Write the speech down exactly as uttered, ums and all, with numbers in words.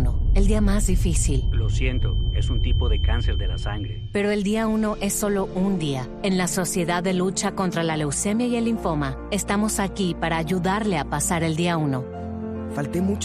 uno, el día más difícil. Lo siento, es un tipo de cáncer de la sangre. Pero el día uno es solo un día. En la Sociedad de Lucha contra la Leucemia y el Linfoma, estamos aquí para ayudarle a pasar el día uno. Falté mucho